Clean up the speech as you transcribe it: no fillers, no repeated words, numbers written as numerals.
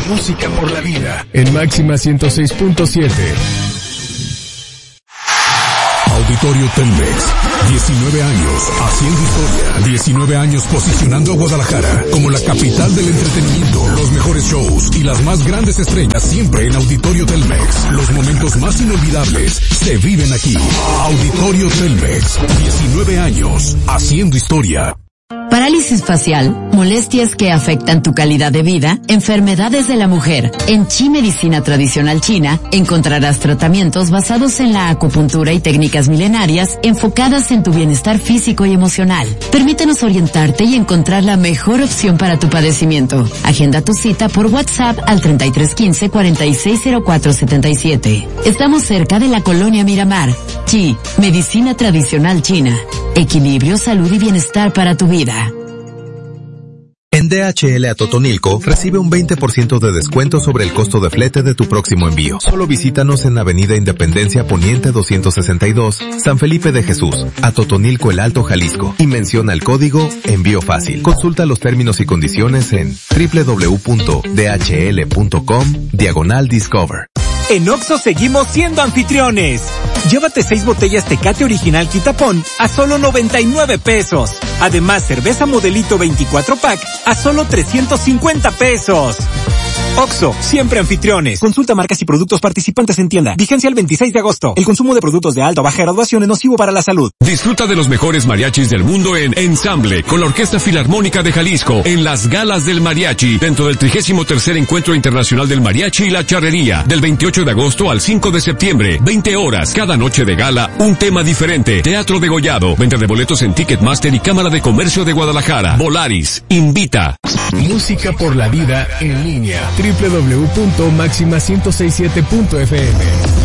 Música por la vida en Máxima 106.7. Auditorio Telmex, 19 años haciendo historia, 19 años posicionando a Guadalajara como la capital del entretenimiento, los mejores shows y las más grandes estrellas siempre en Auditorio Telmex. Los momentos más inolvidables se viven aquí. Auditorio Telmex, 19 años haciendo historia. Parálisis facial, molestias que afectan tu calidad de vida, enfermedades de la mujer. En Chi Medicina Tradicional China encontrarás tratamientos basados en la acupuntura y técnicas milenarias enfocadas en tu bienestar físico y emocional. Permítenos orientarte y encontrar la mejor opción para tu padecimiento. Agenda tu cita por WhatsApp al 3315-460477. Estamos cerca de la Colonia Miramar. Chi Medicina Tradicional China. Equilibrio, salud y bienestar para tu vida. En DHL a Totonilco, recibe un 20% de descuento sobre el costo de flete de tu próximo envío. Solo visítanos en Avenida Independencia Poniente 262, San Felipe de Jesús, a Totonilco, El Alto, Jalisco, y menciona el código Envío Fácil. Consulta los términos y condiciones en www.dhl.com/Discover. En Oxxo seguimos siendo anfitriones. Llévate 6 botellas Tecate Original Quitapón a solo 99 pesos. Además, cerveza Modelito 24 pack a solo 350 pesos. Oxxo, siempre anfitriones. Consulta marcas y productos participantes en tienda. Vigencia el 26 de agosto. El consumo de productos de alta o baja graduación es nocivo para la salud. Disfruta de los mejores mariachis del mundo en Ensamble, con la Orquesta Filarmónica de Jalisco, en las Galas del Mariachi, dentro del 33º Encuentro Internacional del Mariachi y la Charrería, del 28 de agosto al 5 de septiembre, 20 horas, cada noche de gala, un tema diferente. Teatro degollado, venta de boletos en Ticketmaster y Cámara de Comercio de Guadalajara. Volaris, invita. Música por la vida en línea. www.maxima1067.fm